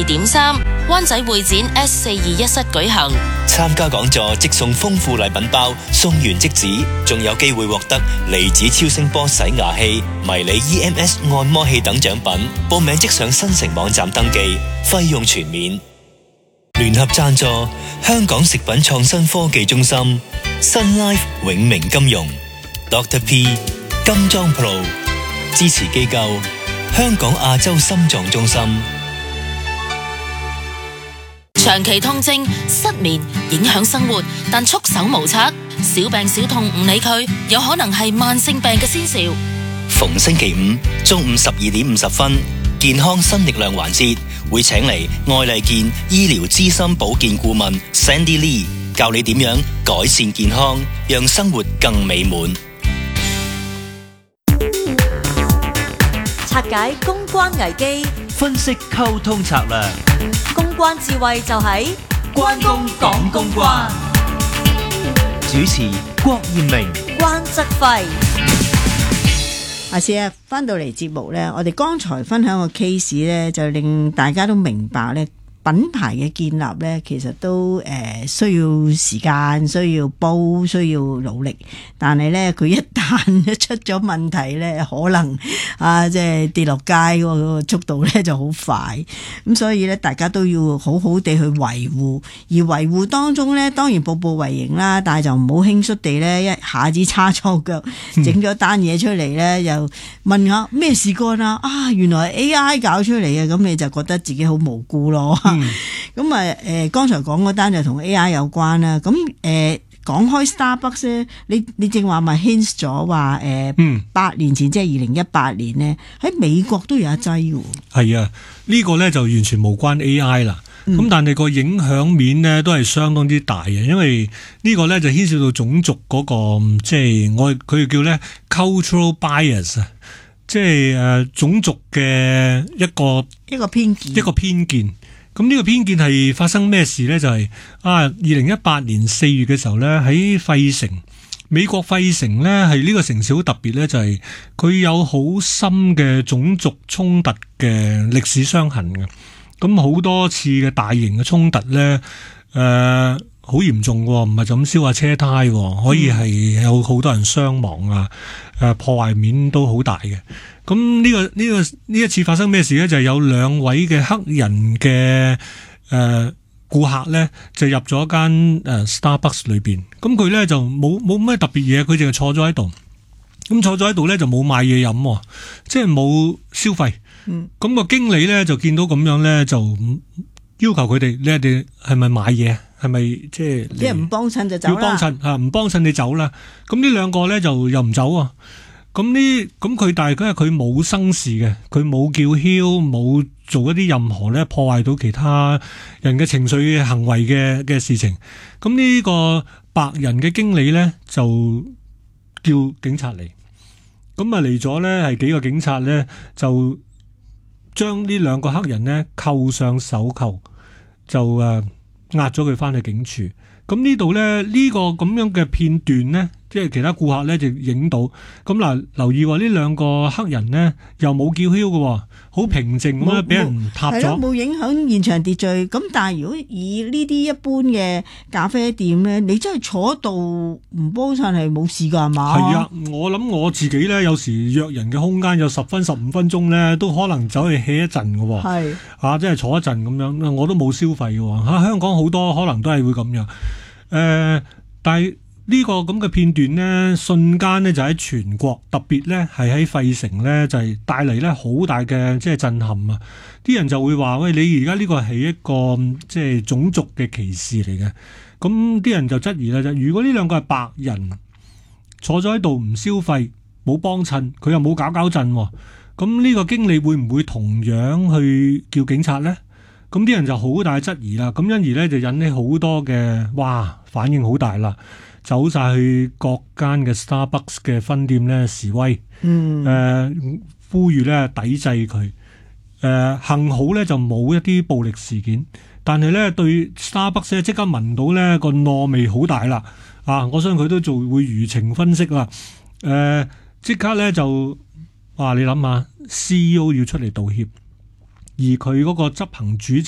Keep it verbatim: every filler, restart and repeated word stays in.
二點三，灣仔會展 S 四二一室舉行。 參加講座即送豐富禮品包，送完即止，仲有機會獲得離子超聲波洗牙器、迷你 E M S 按摩器等獎品。報名即上新城網站登記，費用全免。聯合贊助香港食品創新科技中心、Sun Life 永明金融、Doctor P 金裝 Pro， 支持機構香港亞洲心臟中心。 長期痛症、失眠影響生活，但束手無策，小病小痛唔理佢，有可能係慢性病嘅先兆。 逢星期五中午十二點五十分，健康新力量環節會請嚟愛麗健醫療資深保健顧問 Sandy Lee， 教你點樣改善健康，讓生活更美滿。 拆解公關危機， 分析溝通策略， 公關智慧就喺關公講公關。主持郭艷明、 關則輝。 阿 Sir 啊，翻到嚟節目咧，我哋剛才分享個 case 咧，就令大家都明白咧，品牌嘅建立咧，其實都誒、呃、需要時間，需要煲，需要努力。但係咧，佢一旦一出咗問題咧，可能啊，即係跌落街嗰個速度咧就好快。咁所以咧，大家都要好好地去維護。而維護當中咧，當然步步為營啦，但係就唔好輕率地咧，一下子叉錯腳，整咗單嘢出嚟咧，又問下咩事幹啊？啊，原來係 A I 搞出嚟嘅，咁你就覺得自己好無辜咯。咁啊，誒，剛才講嗰單就同 A I 有關啦。咁誒，講開 Starbucks 咧，你你正話咪 hint 咗話誒，八年前即係二零一八年咧，喺美國都有一劑嘅。係啊，呢個咧就完全無關 A I 啦。咁、嗯、但係個影響面咧都係相當之大嘅，因為呢個咧就牽涉到種族嗰、那個，即係我佢叫咧 cultural bias 啊，即係誒種族嘅一個一個偏見， 一個偏見。咁呢個偏見係發生咩事咧？就係、是、啊，二零一八年四月嘅時候咧，喺費城，美國費城咧係呢個城市好特別咧，就係、是、佢有好深嘅種族衝突嘅歷史傷痕嘅。咁好多次嘅大型嘅衝突咧，誒好嚴重喎，唔係就咁燒下車胎，可以係有好多人傷亡啊，誒破壞面都好大嘅。咁呢個呢個呢一次發生咩事咧？就係有兩位嘅黑人嘅誒顧客咧，就入咗間誒 Starbucks 裏邊。咁佢咧就冇冇咩特別嘢，佢淨係坐咗喺度。咁坐咗喺度咧就冇買嘢飲，即係冇消費。嗯，咁個經理咧就見到咁樣咧，就要求佢哋，你哋係咪買嘢？係咪即係即係唔幫襯就走啦？要幫襯吓，唔幫襯你走啦。咁呢兩個咧就又唔走啊。咁呢咁佢但係佢係佢冇生事嘅，佢冇叫囂，冇做一啲任何咧破壞到其他人嘅情緒嘅行為嘅嘅事情。咁呢個白人嘅經理咧就叫警察嚟。咁啊嚟咗咧係幾個警察咧就將呢兩個黑人呢扣上手扣，就誒押咗佢翻去警署。咁呢度咧呢、這個咁樣嘅片段呢，即係其他顧客咧就影到。咁嗱，留意話呢兩個黑人呢又冇叫囂嘅，好平靜咁樣俾人踏咗， 冇影響現場秩序。咁但係如果以呢啲一般嘅咖啡店咧，你真係坐喺度唔幫襯係冇事㗎係嘛？ 係啊，我諗我自己咧有時約人嘅空間有十分十五分鐘咧，都可能走去 hea 一陣嘅。係啊，即係坐一陣咁樣，我都冇消費嘅。吓、啊，香港好多可能都係會咁樣。誒、呃，但係呢個咁嘅片段呢，瞬間呢就喺全國，特別呢係喺費城呢，就係帶嚟呢好大嘅即係震撼啊！啲人就會話：喂，你而家呢個係一個即係種族嘅歧視嚟嘅。咁啲人就質疑啦，就如果呢兩個係白人坐咗喺度唔消費，冇幫襯，佢又冇搞搞震，咁呢個經理會唔會同樣去叫警察呢？咁啲人就好大質疑啦，咁因而咧就引起好多嘅哇反應好大啦，走晒去各間嘅 Starbucks 嘅分店咧示威，嗯，誒、呃、呼籲咧抵制佢，誒、呃、幸好咧就冇一啲暴力事件，但係咧對 Starbucks 咧即刻聞到咧個燶味好大啦，啊，我相信佢都做會輿情分析啦，誒、呃、即刻咧就哇你諗下 C E O 要出嚟道歉。而佢嗰個執行主席